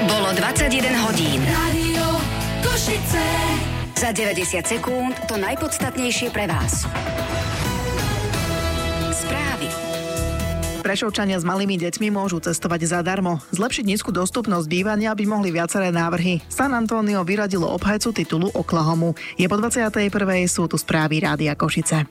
Bolo 21 hodín. Rádio Košice. Za 90 sekúnd to najpodstatnejšie pre vás. Správy. Prešovčania s malými deťmi môžu cestovať zadarmo. Zlepšiť nízku dostupnosť bývania by mohli viaceré návrhy. San Antonio vyradilo obhajcu titulu Oklahomu. Je po 21. Sú tu správy Rádia Košice.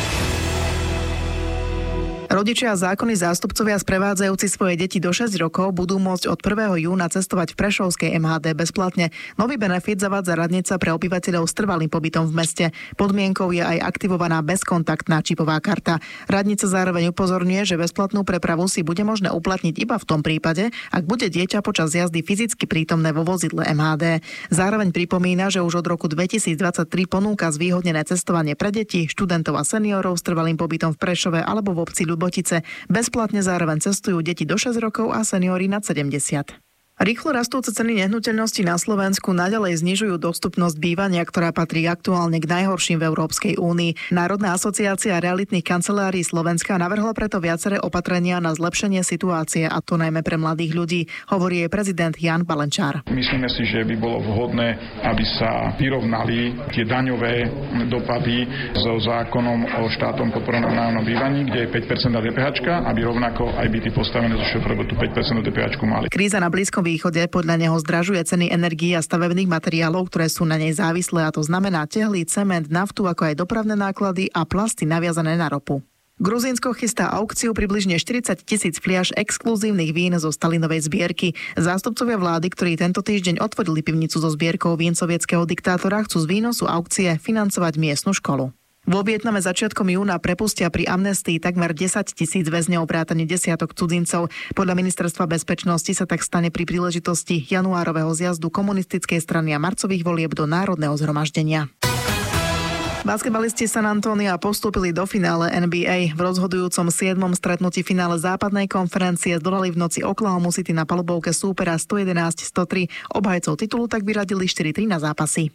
Rodičia a zákonní zástupcovia sprevádzajúci svoje deti do 6 rokov budú môcť od 1. júna cestovať v prešovskej MHD bezplatne. Nový benefit zavádza radnica pre obyvateľov s trvalým pobytom v meste. Podmienkou je aj aktivovaná bezkontaktná čipová karta. Radnica zároveň upozorňuje, že bezplatnú prepravu si bude možné uplatniť iba v tom prípade, ak bude dieťa počas jazdy fyzicky prítomné vo vozidle MHD. Zároveň pripomína, že už od roku 2023 ponúka zvýhodnené cestovanie pre deti, študentov a seniorov s trvalým pobytom v Prešove alebo v obci Ľubotice. Bezplatne zároveň cestujú deti do 6 rokov a seniori nad 70. Rýchlo rastúce ceny nehnuteľností na Slovensku naďalej znižujú dostupnosť bývania, ktorá patrí aktuálne k najhorším v Európskej únii. Národná asociácia realitných kancelárií Slovenska navrhla preto viaceré opatrenia na zlepšenie situácie, a to najmä pre mladých ľudí, hovorí jej prezident Jan Balenčár. Myslíme si, že by bolo vhodné, aby sa vyrovnali tie daňové dopady so zákonom o štátom podporovanom nájomnom bývaní, kde je 5% DPH, aby rovnako aj byty postavené zo šofrobotu 5% DPH mali. Kríza na Blízkom východe podľa neho zdražuje ceny energií a stavebných materiálov, ktoré sú na nej závislé, a to znamená tehly, cement, naftu, ako aj dopravné náklady a plasty naviazané na ropu. Gruzínsko chystá aukciu približne 40 000 fliaš exkluzívnych vín zo Stalinovej zbierky. Zástupcovia vlády, ktorí tento týždeň otvorili pivnicu so zbierkou vín sovietskeho diktátora, chcú z výnosu aukcie financovať miestnu školu. Vo Vietname začiatkom júna prepustia pri amnestii takmer 10 000 väzňov vrátane desiatok cudzincov. Podľa ministerstva bezpečnosti sa tak stane pri príležitosti januárového zjazdu komunistickej strany a marcových volieb do Národného zhromaždenia. Basketbalisti San Antonia postúpili do finále NBA. V rozhodujúcom 7. stretnutí finále západnej konferencie zdolali v noci Oklahomu City na palubovke súpera 111-103. Obhajcov titulu tak vyradili 4-3 na zápasy.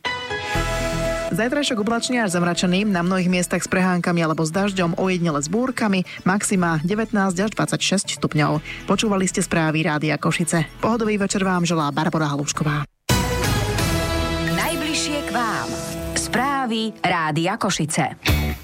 Zajtrajšok oblačne až zamračený, na mnohých miestach s prehánkami alebo s dažďom, ojedinele s búrkami, maxima 19 až 26 stupňov. Počúvali ste správy Rádia Košice. Pohodový večer vám želá Barbora Halušková. Najbližšie k vám. Správy Rádia Košice.